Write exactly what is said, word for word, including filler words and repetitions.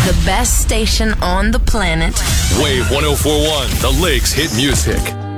The best station on the planet. Wave one oh four point one, the Lakes Hit Music.